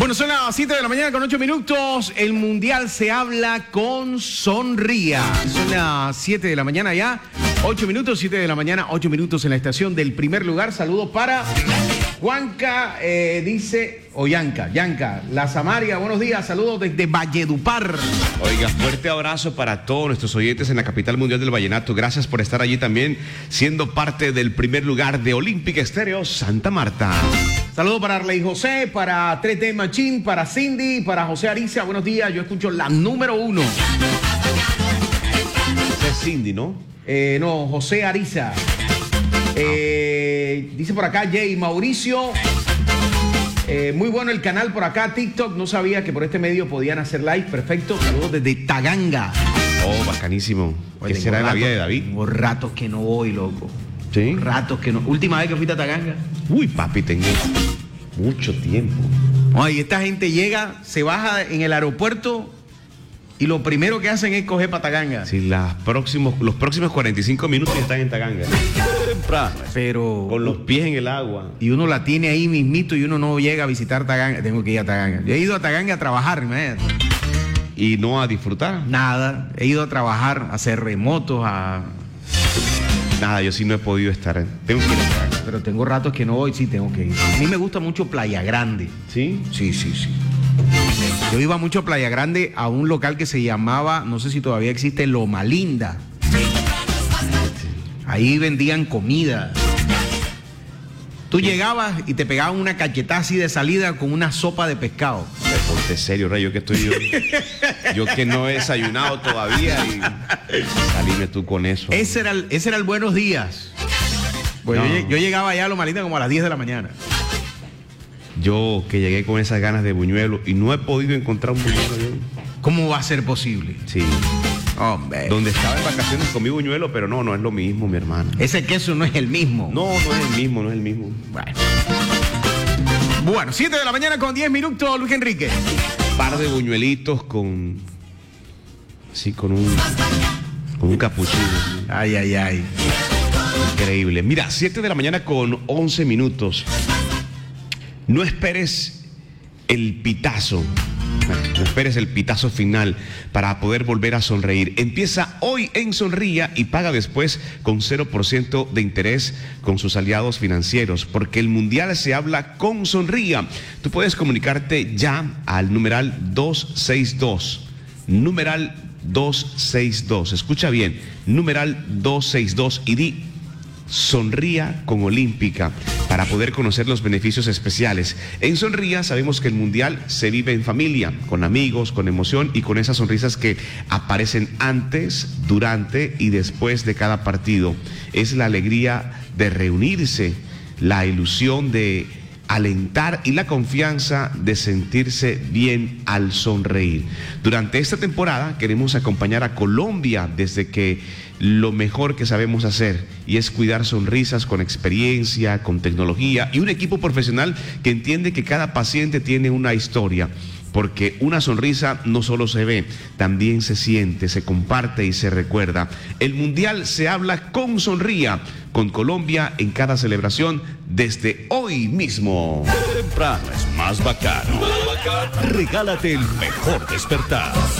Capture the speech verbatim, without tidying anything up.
Bueno, son las siete de la mañana con ocho minutos. El Mundial se habla con sonría. Son las siete de la mañana ya. ocho minutos, siete de la mañana, ocho minutos en la estación del primer lugar. Saludos para Juanca, eh, dice, o Yanka, Yanka, La Samaria, buenos días, saludos desde Valledupar. Oiga, fuerte abrazo para todos nuestros oyentes en la capital mundial del vallenato. Gracias por estar allí también, siendo parte del primer lugar de Olímpica Estéreo Santa Marta. Saludos para Arley José, para tres D Machine, para Cindy, para José Ariza, buenos días, yo escucho la número uno. Ese es Cindy, ¿no? Eh, no, José Ariza. Eh, dice por acá Jay Mauricio. Eh, muy bueno el canal por acá, TikTok. No sabía que por este medio podían hacer live. Perfecto. Saludos desde Taganga. Oh, bacanísimo. Oye, ¿Qué será de la vida de David? Tengo ratos que no voy, loco. Sí. Ratos que no. Última vez que fuiste a Taganga. Uy, papi, tengo mucho tiempo. Oye, esta gente llega, se baja en el aeropuerto y lo primero que hacen es coger para Taganga. Sí, las próximos, los próximos cuarenta y cinco minutos están en Taganga. Temprano. Pero. Con los pies en el agua. Y uno la tiene ahí mismito y uno no llega a visitar Taganga. Tengo que ir a Taganga. Yo he ido a Taganga a trabajar, imagínate. Y no a disfrutar. Nada. He ido a trabajar, a hacer remotos, a. Nada, yo sí no he podido estar. Tengo que ir a Taganga. Pero tengo ratos que no voy, sí tengo que ir. A mí me gusta mucho Playa Grande. ¿Sí? Sí, sí, sí. Yo iba mucho a Playa Grande a un local que se llamaba, no sé si todavía existe, Loma Linda. Ahí vendían comida. Tú sí. Llegabas y te pegaban una cachetada así de salida con una sopa de pescado. Ponte serio, Rey, yo que estoy yo, yo que no he desayunado todavía y salime tú con eso. Ese era el, ese era el buenos días. Pues no. yo, yo llegaba allá a Loma Linda como a las diez de la mañana. Yo que llegué con esas ganas de buñuelo y no he podido encontrar un buñuelo. Yo. ¿Cómo va a ser posible? Sí. Hombre. Donde estaba en vacaciones comí buñuelo, pero no, no es lo mismo, mi hermana. Ese queso no es el mismo. No, no es el mismo, no es el mismo. Bueno. Bueno, siete de la mañana con diez minutos, Luis Enrique. Un par de buñuelitos con... Sí, con un... Con un capuchino. Ay, ay, ay. Increíble. Mira, siete de la mañana con once minutos. No esperes el pitazo. No esperes el pitazo final para poder volver a sonreír. Empieza hoy en Sonría y paga después con cero por ciento de interés con sus aliados financieros, porque el Mundial se habla con Sonría. Tú puedes comunicarte ya al numeral doscientos sesenta y dos. Numeral doscientos sesenta y dos. Escucha bien. Numeral doscientos sesenta y dos y di Sonría con Olímpica para poder conocer los beneficios especiales. En Sonría sabemos que el Mundial se vive en familia, con amigos, con emoción y con esas sonrisas que aparecen antes, durante y después de cada partido. Es la alegría de reunirse, la ilusión de alentar y la confianza de sentirse bien al sonreír. Durante esta temporada queremos acompañar a Colombia desde que lo mejor que sabemos hacer y es cuidar sonrisas con experiencia, con tecnología y un equipo profesional que entiende que cada paciente tiene una historia. Porque una sonrisa no solo se ve, también se siente, se comparte y se recuerda. El Mundial se habla con Sonría, con Colombia en cada celebración desde hoy mismo. Temprano es más bacano. Regálate el mejor despertar.